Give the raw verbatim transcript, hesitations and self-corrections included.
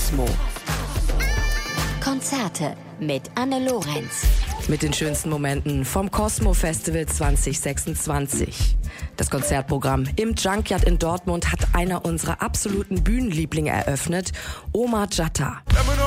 Cosmo. Konzerte mit Anne Lorenz. Mit den schönsten Momenten vom Cosmo Festival zwanzig sechsundzwanzig. Das Konzertprogramm im Junkyard in Dortmund hat einer unserer absoluten Bühnenlieblinge eröffnet, Omar Jatta.